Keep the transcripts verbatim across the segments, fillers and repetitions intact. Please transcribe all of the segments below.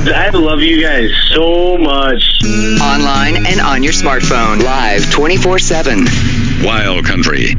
I love you guys so much. Online and on your smartphone. Live twenty-four seven. Wild Country.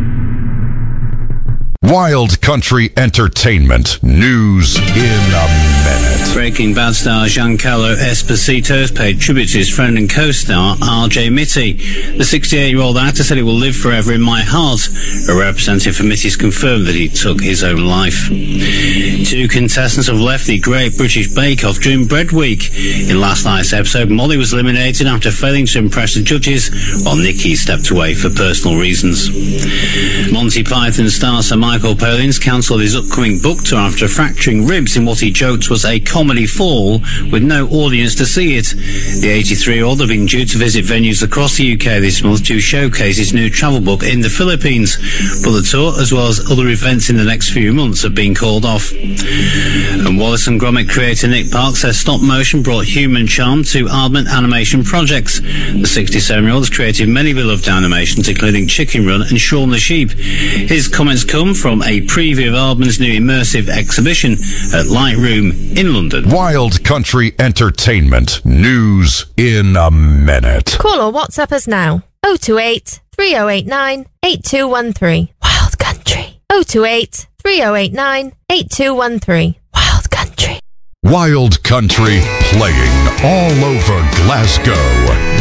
Wild Country Entertainment. News in a minute. Breaking Bad star Giancarlo Esposito has paid tribute to his friend and co-star R J Mitty. The sixty-eight-year-old actor said he will live forever in my heart. A representative for Mitty's confirmed that he took his own life. Two contestants have left the Great British Bake Off during Bread Week. In last night's episode, Molly was eliminated after failing to impress the judges, while Nikki stepped away for personal reasons. Monty Python star Sir Michael Palin's cancelled his upcoming book tour after fracturing ribs in what he joked was a comedy fall with no audience to see it. The eighty-three-year-old had been due to visit venues across the U K this month to showcase his new travel book in the Philippines, but the tour, as well as other events in the next few months, have been called off. And Wallace and Gromit creator Nick Park says stop motion brought human charm to Aardman animation projects. The sixty-seven-year-old has created many beloved animations, including Chicken Run and Shaun the Sheep. His comments come from a preview of Aardman's new immersive exhibition at Lightroom in London. Wild Country Entertainment. News in a minute. Call or WhatsApp us now. oh two eight, three oh eight nine, eight two one three. Wild Country. oh two eight, three oh eight nine, eight two one three. Wild Country. Wild Country playing all over Glasgow.